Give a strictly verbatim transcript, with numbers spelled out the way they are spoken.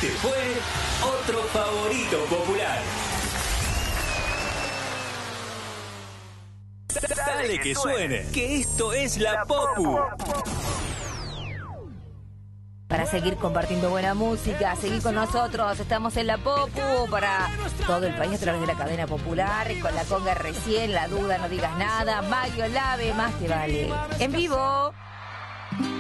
Este fue otro favorito popular. Dale que suene, que esto es la Popu. Para seguir compartiendo buena música, seguir con nosotros, estamos en la Popu para todo el país a través de la cadena popular, con la conga recién, la duda, no digas nada, Mario Lave, más te vale. En vivo.